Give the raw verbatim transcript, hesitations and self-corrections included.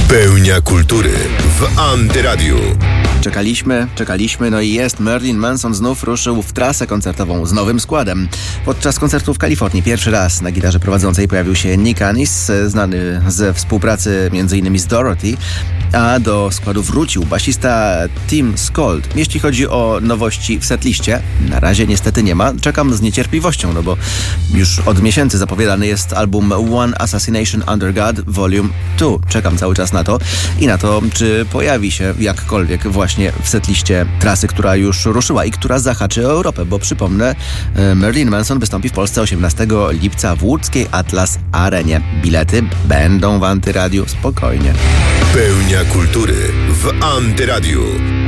Pełnia kultury w Antyradiu. Czekaliśmy, czekaliśmy, no i jest. Marilyn Manson znów ruszył w trasę koncertową z nowym składem. Podczas koncertu w Kalifornii pierwszy raz na gitarze prowadzącej pojawił się Nick Anis, znany ze współpracy m.in. z Dorothy, a do składu wrócił basista Tim Skold. Jeśli chodzi o nowości w setliście, na razie niestety nie ma. Czekam z niecierpliwością, no bo już od miesięcy zapowiadany jest album One Assassination Under God Volume dwa. Czekam cały czas na to i na to, czy pojawi się jakkolwiek właśnie w setliście trasy, która już ruszyła i która zahaczy o Europę, bo przypomnę, Marilyn Manson wystąpi w Polsce osiemnastego lipca w łódzkiej Atlas Arenie. Bilety będą w Antyradiu, spokojnie. Pełnia kultury w Antyradiu.